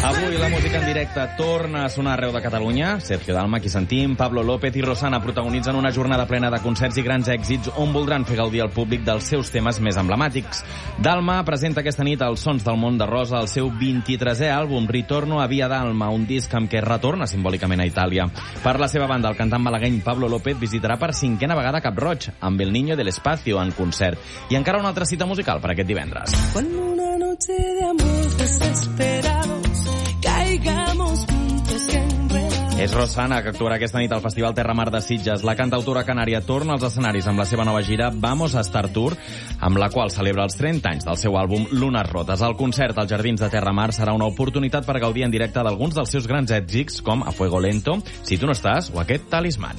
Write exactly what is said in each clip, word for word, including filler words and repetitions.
Avui la música en directe torna a sonar arreu de Catalunya. Sergio Dalma, qui sentim, Pablo López i Rosana protagonitzen una jornada plena de concerts i grans èxits on voldran fer gaudir al públic dels seus temes més emblemàtics. Dalma presenta aquesta nit als Sons del Món de Rosa el seu vint-i-tresè àlbum, Ritorno a Via Dalma, un disc amb què retorna simbòlicament a Itàlia. Per la seva banda, el cantant malagueny Pablo López visitarà per cinquena vegada Cap-roig, amb El Niño del Espacio en concert. I encara una altra cita musical per aquest divendres. Cuando una noche de amor desesperados caigamos juntos enredados. És Rosana, que actuarà aquesta nit al Festival Terra Mar de Sitges. La cantautora canària torna als escenaris amb la seva nova gira Vamos a Star Tour, amb la qual celebra els trenta anys del seu àlbum Lunes Rotes. El concert als Jardins de Terra Mar serà una oportunitat per gaudir en directe d'alguns dels seus grans èxits, com A Fuego Lento, Si tu no estàs o aquest Talismán.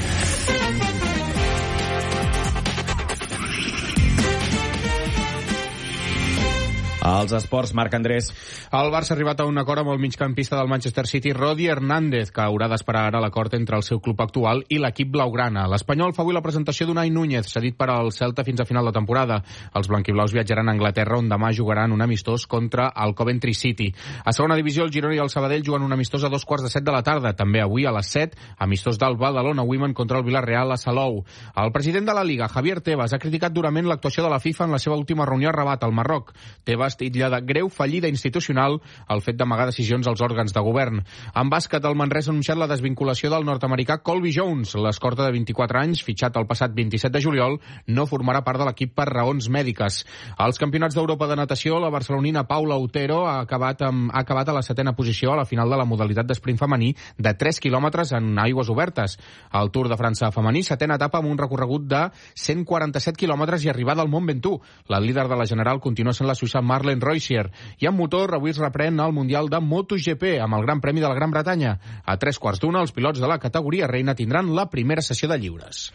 Els esports, Marc Andrés. El Barça ha arribat a un acord amb el migcampista del Manchester City, Rodi Hernández, que haurà d'esperar ara l'acord entre el seu club actual i l'equip blaugrana. L'Espanyol fa avui la presentació d'Unai Núñez, cedit per al Celta fins a final de temporada. Els blanquiblaus viatjaran a Anglaterra, on demà jugaran un amistós contra el Coventry City. A segona divisió, el Girona i el Sabadell juguen un amistós a dos quarts de set de la tarda. També avui a les set, amistós del Badalona Women contra el Villarreal a Salou. El president de la Liga, Javier Tebas, ha criticat durament l'actuació de la FIFA en la seva última reunió a Rabat, al Marroc. Tebas titlla de greu fallida institucional el fet d'amagar decisions als òrgans de govern. En bàsquet, el Manresa ha anunciat la desvinculació del nord-americà Colby Jones. L'escorta de vint-i-quatre anys, fitxat el passat vint-i-set de juliol, no formarà part de l'equip per raons mèdiques. Als campionats d'Europa de natació, la barcelonina Paula Otero ha acabat, amb, ha acabat a la setena posició a la final de la modalitat d'esprint femení de tres quilòmetres en aigües obertes. El Tour de França femení, setena etapa amb un recorregut de cent quaranta-set quilòmetres i arribada al Mont Ventoux. La líder de la general continua sent la suïssa Marlene Reusser. I en motor, avui es reprèn el Mundial de MotoGP amb el Gran Premi de la Gran Bretanya. A tres quarts d'una, els pilots de la categoria reina tindran la primera sessió de lliures.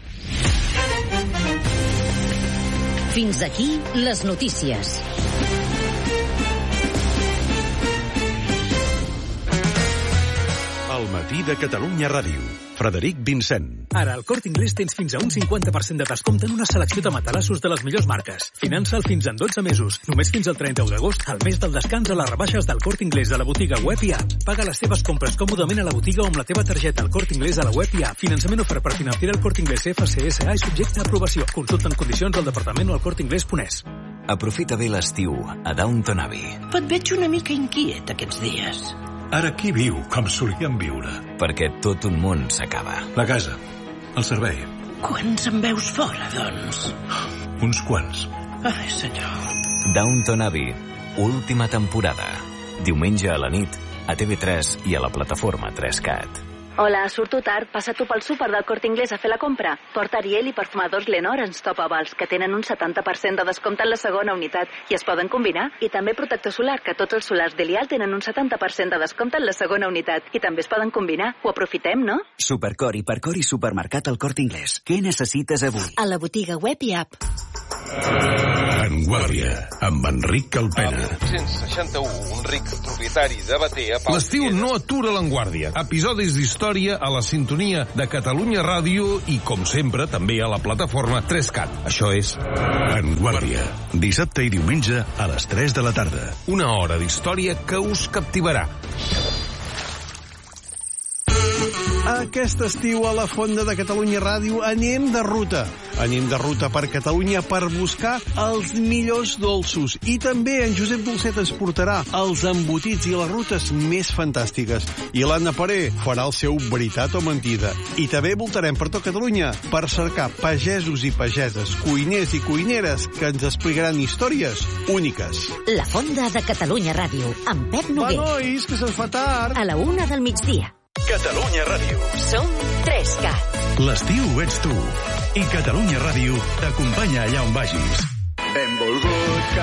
Fins aquí les notícies. El matí de Catalunya Ràdio. Frederic Vincent. Ara al Corte Inglés tens fins a un cinquanta per cent de descompte en una selecció de matalassos de les millors marques. Finança'l fins en dotze mesos. Només fins al trenta-u d'agost, al mes del descans, a les rebaixes del Corte Inglés a la botiga web i app. Paga les teves compres còmodament a la botiga o amb la teva targeta al Corte Inglés a la web i app. Finançament ofert per Financiera al Corte Inglés F C S A i subjecte a aprovació. Consulta en condicions al departament o al corte inglés punt es. Aprofita bé l'estiu a Downton Abbey. Et veig una mica inquiet aquests dies. Ara qui viu com solíem viure? Perquè tot un món s'acaba. La casa, el servei. Quants en veus fora, doncs? Uns quants. Ai, senyor. Downton Abbey, última temporada. Diumenge a la nit, a T V tres i a la plataforma tres cat. Hola, surto tard. Passa tu pel súper del Corte Inglés a fer la compra. Porta Ariel i perfumadors Lenor Stop Avals, que tenen un setanta per cent de descompte en la segona unitat i es poden combinar. I també protector solar, que tots els solars d'Elial tenen un setanta per cent de descompte en la segona unitat i també es poden combinar. Ho aprofitem, no? Supercor i Percor i Supermercat al Corte Inglés. Què necessites avui? A la botiga web i app. En Guàrdia, amb Enric Calpena. Amb nou-cents seixanta-u, un ric propietari de Bater a Pau. L'estiu no atura l'Enguàrdia. Episodis d'història a la sintonia de Catalunya Ràdio i, com sempre, també a la plataforma tres cat. Això és En Guàrdia, dissabte i diumenge a les tres de la tarda. Una hora d'història que us captivarà. Aquest estiu a la Fonda de Catalunya Ràdio anem de ruta. Anem de ruta per Catalunya per buscar els millors dolços. I també en Josep Dolcet ens portarà els embotits i les rutes més fantàstiques. I l'Anna Paré farà el seu Veritat o Mentida. I també voltarem per tot Catalunya per cercar pagesos i pageses, cuiners i cuineres que ens explicaran històries úniques. La Fonda de Catalunya Ràdio, amb Pep Noguer. Va, nois, que se'ns fa tard. A la una del migdia. Catalunya Ràdio. Som tres cat. L'estiu ets tu. I Catalunya Ràdio t'acompanya allà on vagis. Benvolgut